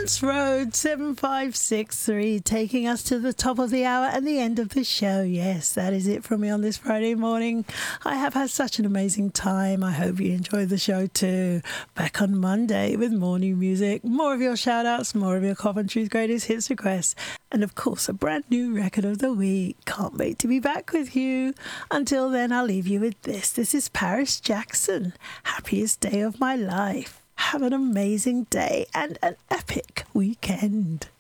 Lance Road 7563, taking us to the top of the hour and the end of the show. Yes, that is it from me on this Friday morning. I have had such an amazing time. I hope you enjoyed the show too. Back on Monday with more new music, more of your shout outs, more of your Coventry's greatest hits requests, and of course a brand new record of the week. Can't wait to be back with you. Until then, I'll leave you with this. This is Paris Jackson, Happiest Day of My Life. Have an amazing day and an epic weekend.